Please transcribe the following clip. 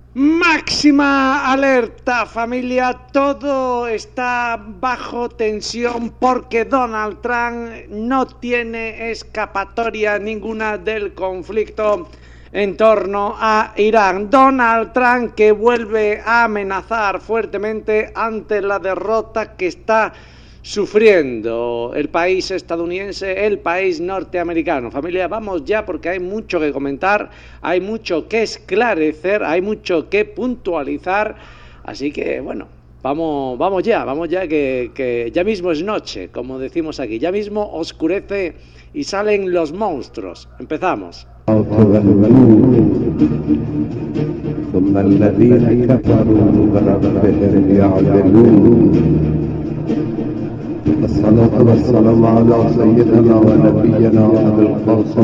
Máxima alerta, familia, todo está bajo tensión porque Donald Trump no tiene escapatoria ninguna del conflicto en torno a Irán. Donald Trump que vuelve a amenazar fuertemente ante la derrota que está sufriendo el país estadounidense, el país norteamericano. Familia, vamos ya porque hay mucho que comentar, hay mucho que esclarecer, hay mucho que puntualizar, así que bueno, vamos ya que ya mismo es noche, como decimos aquí, ya mismo oscurece y salen los monstruos. Empezamos. الصلاة والسلام على سيدنا ونبينا أبي القاسم